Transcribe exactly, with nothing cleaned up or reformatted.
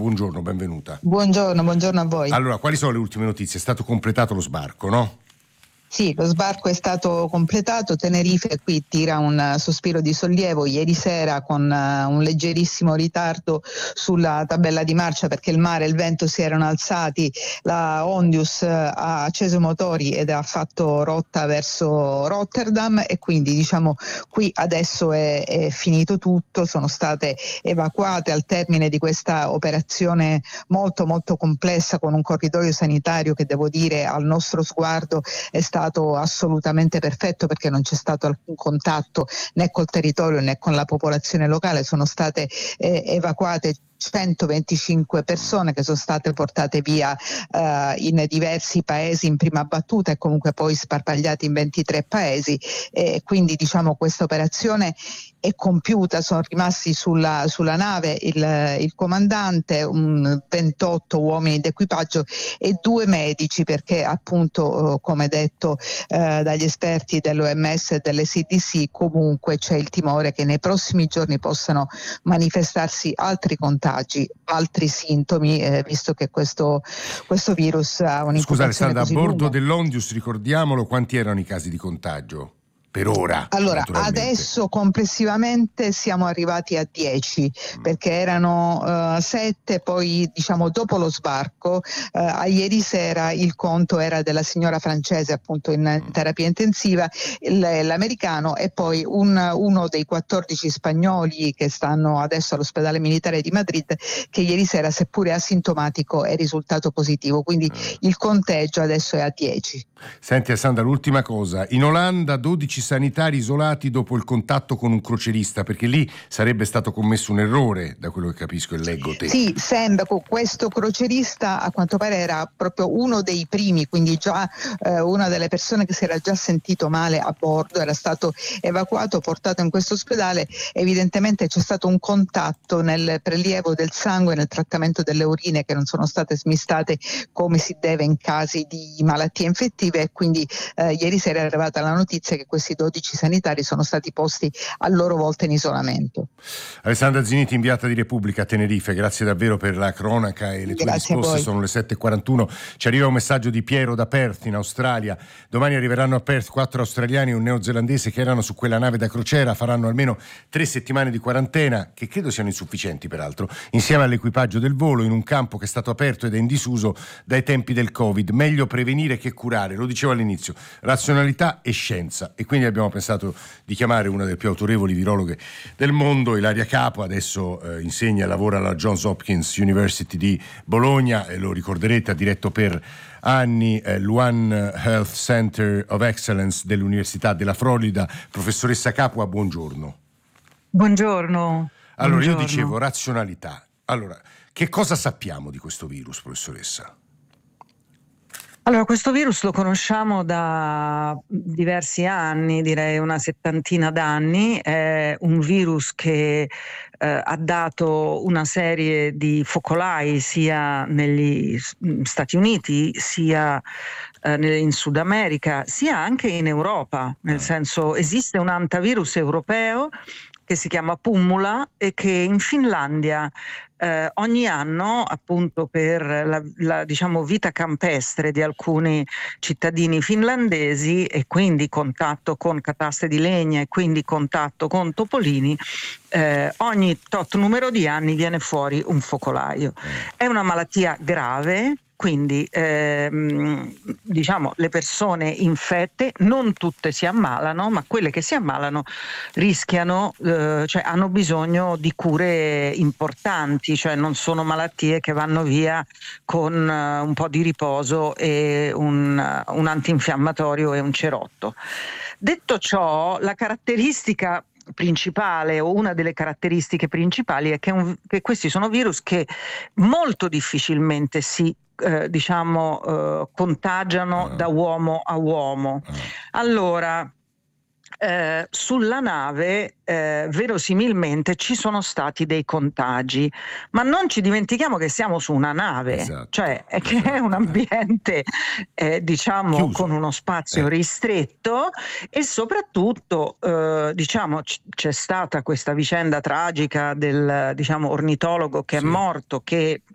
buongiorno, benvenuta. Buongiorno, buongiorno a voi. Allora, quali sono le ultime notizie? È stato completato lo sbarco, no? Sì, lo sbarco è stato completato. Tenerife qui tira un sospiro di sollievo ieri sera con uh, un leggerissimo ritardo sulla tabella di marcia perché il mare e il vento si erano alzati. La Ondius uh, ha acceso i motori ed ha fatto rotta verso Rotterdam e quindi diciamo qui adesso è, è finito tutto. Sono state evacuate al termine di questa operazione molto molto complessa con un corridoio sanitario che devo dire al nostro sguardo è stato assolutamente perfetto perché non c'è stato alcun contatto né col territorio né con la popolazione locale. Sono state eh, evacuate centoventicinque persone che sono state portate via uh, in diversi paesi in prima battuta e comunque poi sparpagliate in ventitré paesi e quindi diciamo questa operazione è compiuta. Sono rimasti sulla, sulla nave il, il comandante, un ventotto uomini d'equipaggio e due medici perché appunto come detto uh, dagli esperti dell'O M S e delle C D C comunque c'è il timore che nei prossimi giorni possano manifestarsi altri contagi, altri sintomi, eh, visto che questo, questo virus ha un'incubazione. Scusa Alessandra, a bordo lunga. dell'Ondius, ricordiamolo, quanti erano i casi di contagio? Per ora, allora adesso complessivamente siamo arrivati a dieci mm. perché erano uh, sette, poi diciamo dopo lo sbarco uh, a ieri sera il conto era della signora francese appunto in mm. terapia intensiva, il, l'americano e poi un, uno dei quattordici spagnoli che stanno adesso all'ospedale militare di Madrid che ieri sera seppure asintomatico è risultato positivo, quindi mm. il conteggio adesso è a dieci. Senti Alessandra, l'ultima cosa, in Olanda dodici sanitari isolati dopo il contatto con un crocerista, perché lì sarebbe stato commesso un errore, da quello che capisco e leggo te. Sì, sembra che questo crocerista a quanto pare era proprio uno dei primi, quindi già eh, una delle persone che si era già sentito male a bordo, era stato evacuato, portato in questo ospedale. Evidentemente c'è stato un contatto nel prelievo del sangue, nel trattamento delle urine che non sono state smistate come si deve in casi di malattie infettive e quindi eh, ieri sera è arrivata la notizia che questi dodici sanitari sono stati posti a loro volta in isolamento. Alessandra Ziniti, inviata di Repubblica a Tenerife, grazie davvero per la cronaca e le tue grazie risposte. Sono le sette e quarantuno, ci arriva un messaggio di Piero da Perth in Australia. Domani arriveranno a Perth quattro australiani e un neozelandese che erano su quella nave da crociera, faranno almeno tre settimane di quarantena, che credo siano insufficienti peraltro, insieme all'equipaggio del volo in un campo che è stato aperto ed è in disuso dai tempi del Covid. Meglio prevenire che curare, lo dicevo all'inizio, razionalità e scienza, e quindi abbiamo pensato di chiamare una delle più autorevoli virologhe del mondo, Ilaria Capo. Adesso eh, insegna e lavora alla Johns Hopkins University di Bologna e lo ricorderete, ha diretto per anni eh, l'One Health Center of Excellence dell'Università della Florida. Professoressa Capua, buongiorno. Buongiorno. Allora buongiorno. Io dicevo razionalità. Allora, che cosa sappiamo di questo virus, professoressa? Allora, questo virus lo conosciamo da diversi anni, direi una settantina d'anni. È un virus che eh, ha dato una serie di focolai sia negli Stati Uniti, sia eh, in Sud America, sia anche in Europa. Nel senso, esiste un antivirus europeo che si chiama Pummula e che in Finlandia eh, ogni anno, appunto per la, la diciamo vita campestre di alcuni cittadini finlandesi e quindi contatto con cataste di legna e quindi contatto con topolini, eh, ogni tot numero di anni viene fuori un focolaio. È una malattia grave. Quindi ehm, diciamo le persone infette non tutte si ammalano, ma quelle che si ammalano rischiano, eh, cioè hanno bisogno di cure importanti, cioè non sono malattie che vanno via con uh, un po' di riposo e un, uh, un antinfiammatorio e un cerotto. Detto ciò, la caratteristica principale o una delle caratteristiche principali è che, un, che questi sono virus che molto difficilmente si Eh, diciamo eh, contagiano da uomo a uomo. Allora eh, sulla nave eh, verosimilmente ci sono stati dei contagi, ma non ci dimentichiamo che siamo su una nave, esatto, cioè è che esatto. è un ambiente eh, diciamo chiuso, con uno spazio eh. ristretto e soprattutto eh, diciamo c- c'è stata questa vicenda tragica del diciamo ornitologo che sì. è morto, che